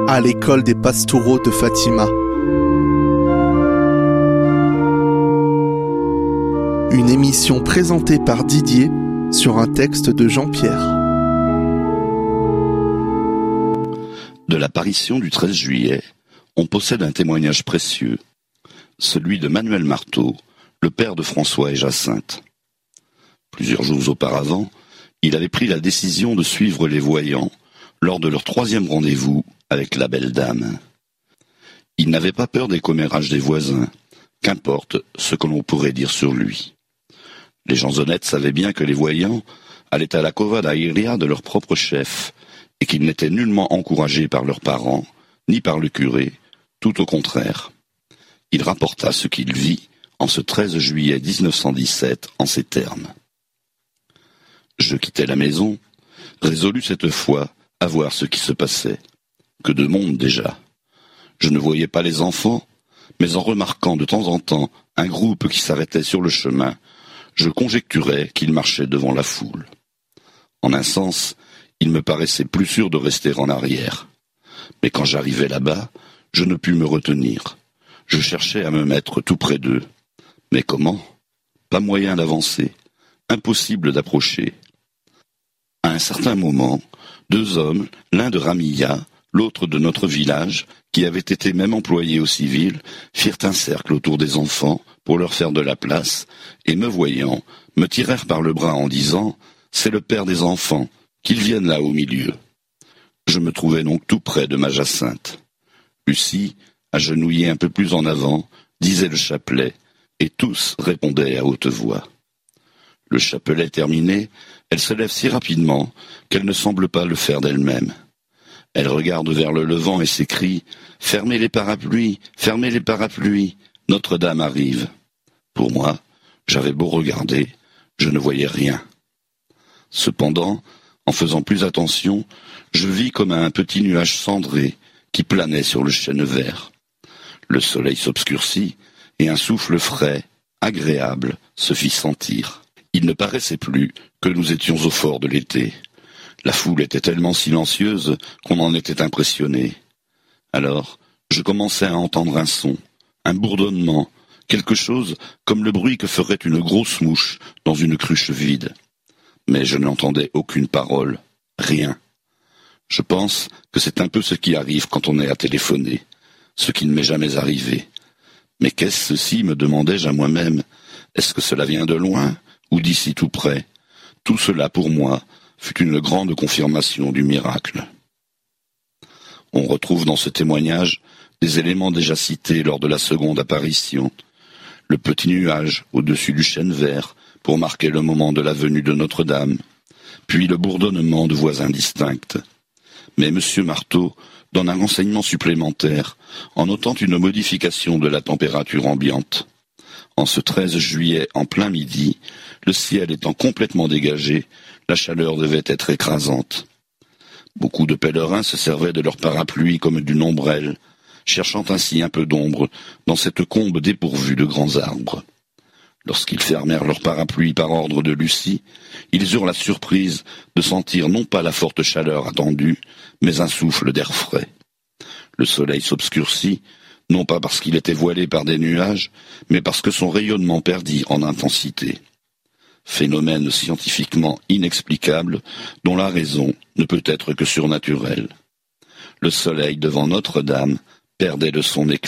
à l'école des Pastoureaux de Fatima. Une émission présentée par Didier sur un texte de Jean-Pierre. De l'apparition du 13 juillet, on possède un témoignage précieux, celui de Manuel Marteau, le père de François et Jacinthe. Plusieurs jours auparavant, il avait pris la décision de suivre les voyants lors de leur 3e rendez-vous avec la belle dame. Il n'avait pas peur des commérages des voisins, qu'importe ce que l'on pourrait dire sur lui. Les gens honnêtes savaient bien que les voyants allaient à la cova d'Airia de leur propre chef, et qu'ils n'étaient nullement encouragés par leurs parents, ni par le curé, tout au contraire. Il rapporta ce qu'il vit en ce 13 juillet 1917 en ces termes. Je quittais la maison, résolu cette fois à voir ce qui se passait. Que de monde déjà. Je ne voyais pas les enfants, mais en remarquant de temps en temps un groupe qui s'arrêtait sur le chemin, je conjecturais qu'ils marchaient devant la foule. En un sens, il me paraissait plus sûr de rester en arrière. Mais quand j'arrivais là-bas, je ne pus me retenir. Je cherchais à me mettre tout près d'eux. Mais comment ? Pas moyen d'avancer. Impossible d'approcher. À un certain moment, 2 hommes, l'un de Ramilla, l'autre de notre village, qui avaient été même employés au civil, firent un cercle autour des enfants pour leur faire de la place, et me voyant, me tirèrent par le bras en disant « C'est le père des enfants, qu'ils viennent là au milieu ». Je me trouvais donc tout près de ma Jacinthe. Lucie, agenouillée un peu plus en avant, disait le chapelet, et tous répondaient à haute voix. Le chapelet terminé, elle se lève si rapidement qu'elle ne semble pas le faire d'elle-même. Elle regarde vers le levant et s'écrie « Fermez les parapluies, fermez les parapluies, Notre-Dame arrive ». Pour moi, j'avais beau regarder, je ne voyais rien. Cependant, en faisant plus attention, je vis comme un petit nuage cendré qui planait sur le chêne vert. Le soleil s'obscurcit et un souffle frais, agréable, se fit sentir. Il ne paraissait plus que nous étions au fort de l'été. La foule était tellement silencieuse qu'on en était impressionné. Alors, je commençai à entendre un son, un bourdonnement, quelque chose comme le bruit que ferait une grosse mouche dans une cruche vide. Mais je n'entendais aucune parole, rien. Je pense que c'est un peu ce qui arrive quand on est à téléphoner, ce qui ne m'est jamais arrivé. Mais qu'est-ce ceci, me demandai-je à moi-même. Est-ce que cela vient de loin ou d'ici tout près? Tout cela, pour moi, fut une grande confirmation du miracle. On retrouve dans ce témoignage des éléments déjà cités lors de la seconde apparition. Le petit nuage au-dessus du chêne vert pour marquer le moment de la venue de Notre-Dame, puis le bourdonnement de voix indistinctes. Mais M. Marteau donne un renseignement supplémentaire en notant une modification de la température ambiante. En ce 13 juillet, en plein midi, le ciel étant complètement dégagé, la chaleur devait être écrasante. Beaucoup de pèlerins se servaient de leur parapluie comme d'une ombrelle, cherchant ainsi un peu d'ombre dans cette combe dépourvue de grands arbres. Lorsqu'ils fermèrent leur parapluie par ordre de Lucie, ils eurent la surprise de sentir non pas la forte chaleur attendue, mais un souffle d'air frais. Le soleil s'obscurcit, non pas parce qu'il était voilé par des nuages, mais parce que son rayonnement perdit en intensité. Phénomène scientifiquement inexplicable, dont la raison ne peut être que surnaturelle. Le soleil devant Notre-Dame perdait de son éclat.